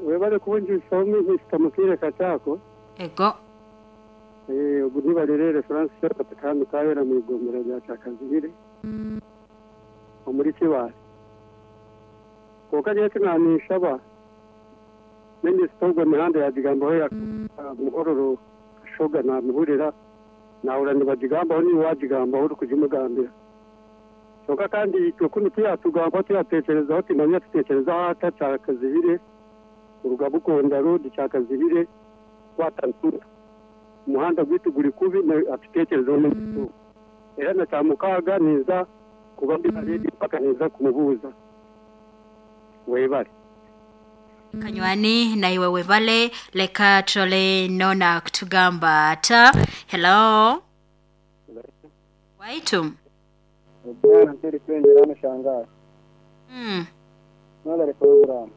webale kubonja isomi nisitamukire kachako. Ego. Ubuni barerere Francis patakano kayera mu igomero rya Cyakazibire. Muri Kiwari. Koka yete nanisha ba. Nende sitogo mihanda ya Jigambo ya muhororo shoga na muhurira. Naura ni bajigamba ni wajigamba uri kujimugambira. Soka kandi tukuni tugamba tuyatekereza ati nanya tutekereza ata Cyakazibire. Urugabukonda road Cyakazibire watantura. Muhanda gwitu guri kubi na atitekereza no. Era na tamukaga niza kubandi aredi paka niza kumubuza. Webale. Kanywani na iwe webale leka chole nona kutugamba ata. Hello. Waitu. Bwana ntiri kwendera amashangara. Nala program.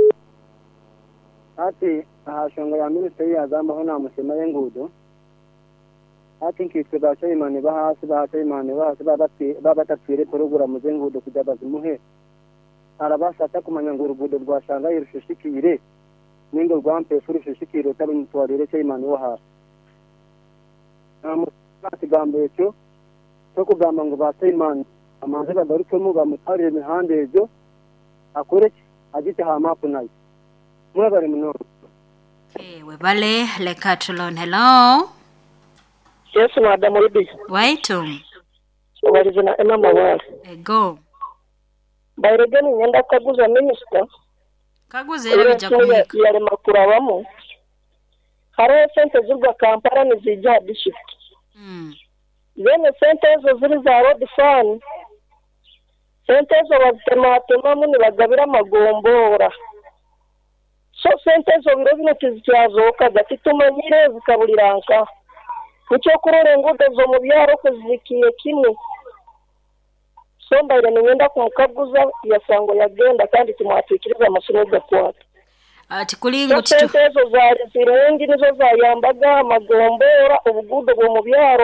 Ati ahashonga ya ministeri yazambaho namusema yengudo. Ati nkitwe bashayimane bahasi babatapfire program zengudo kujya bazimuhe. Arabasata kumanya ngo urugudo rwashanga yirushishikire ningo rwampe furushishikire tabi mutwarire cy'Imana wo hasi. Namufati gambe cyo kugamba ngo batayimana amaze badarukemo bamutarire imihande ejo akore agite ha mapu nayo. Mwabare muno. Webale leka tulon. Hello. Yes, madam Ruby. Waitu. Ubarize na Emma Mawari. Ego. Bayregani nyenda kaguza minister. Kaguza era bijja kumweka. Yale makurabamo. Hare sente zurwa Kampala nizija district. Zene sente zo ziri za road fund. Sente zo bazitema muni bagabira amagombora. So sente zo biro bino tizyazoka gatituma zikabuliranka. Kucyo kurore ngudo zo mu byaro kuzikiye kimwe. Sombaire nyenda kumukaguza yasango yagenda kandi tumwatwikiriza amasomo gakwata. Ati kulingo titu. Sente zo zari zirengi nizo zayambaga amagombora ubugudo bwo mu byaro.